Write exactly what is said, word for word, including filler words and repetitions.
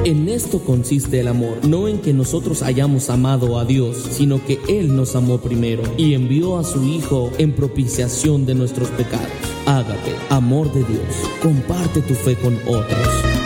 En esto consiste el amor, no en que nosotros hayamos amado a Dios, sino que Él nos amó primero y envió a su Hijo en propiciación de nuestros pecados. Ágape, amor de Dios, comparte tu fe con otros.